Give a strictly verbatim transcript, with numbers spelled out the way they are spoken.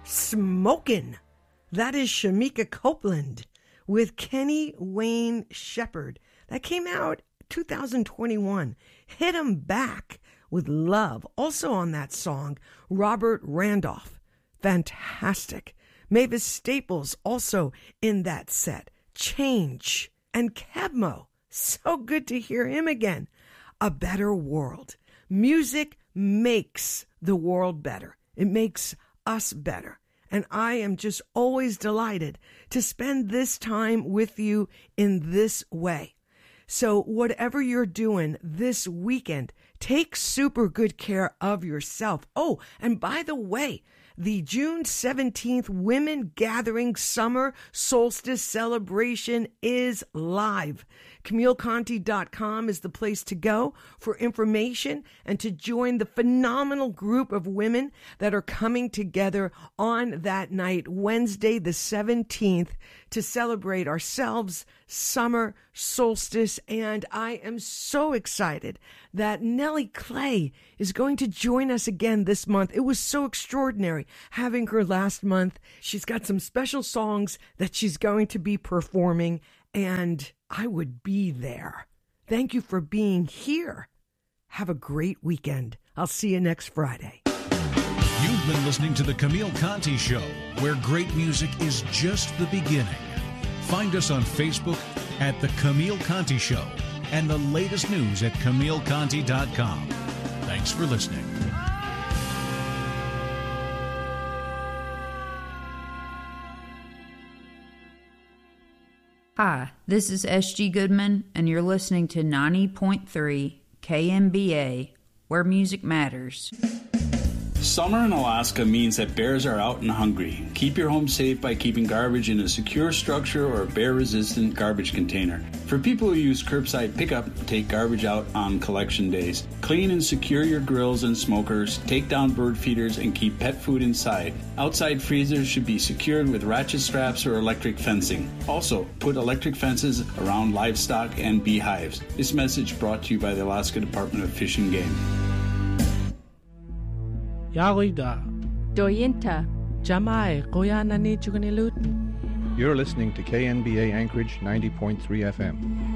Smokin'. That is Shamika Copeland with Kenny Wayne Shepherd. That came out two thousand twenty-one. Hit 'em Back with Love. Also on that song, Robert Randolph. Fantastic. Mavis Staples also in that set. Change. And Kebmo. So good to hear him again. A Better World. Music makes the world better. It makes us better. And I am just always delighted to spend this time with you in this way. So whatever you're doing this weekend, take super good care of yourself. Oh, and by the way, the June seventeenth Women Gathering Summer Solstice Celebration is live. Camille Conti dot com is the place to go for information and to join the phenomenal group of women that are coming together on that night, Wednesday the seventeenth, to celebrate ourselves, summer solstice. And I am so excited that Nellie Clay is going to join us again this month. It was so extraordinary having her last month. She's got some special songs that she's going to be performing, and I would be there. Thank you for being here. Have a great weekend. I'll see you next Friday. You've been listening to The Camille Conti Show, where great music is just the beginning. Find us on Facebook at The Camille Conti Show and the latest news at Camille Conti dot com. Thanks for listening. Hi, this is S G Goodman, and you're listening to ninety point three K M B A, where music matters. Summer in Alaska means that bears are out and hungry. Keep your home safe by keeping garbage in a secure structure or a bear-resistant garbage container. For people who use curbside pickup, take garbage out on collection days. Clean and secure your grills and smokers, take down bird feeders, and keep pet food inside. Outside freezers should be secured with ratchet straps or electric fencing. Also, put electric fences around livestock and beehives. This message brought to you by the Alaska Department of Fish and Game. Yarida. Doyinta. Jamai, Koyanani Chukanilut. You're listening to K N B A Anchorage ninety point three F M.